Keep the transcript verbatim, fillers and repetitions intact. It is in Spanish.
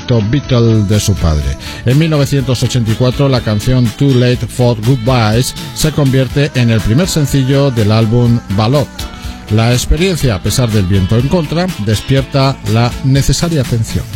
proyecto Beatle de su padre. En mil novecientos ochenta y cuatro, la canción Too Late for Goodbyes se convierte en el primer sencillo del álbum Ballot. La experiencia, a pesar del viento en contra, despierta la necesaria atención.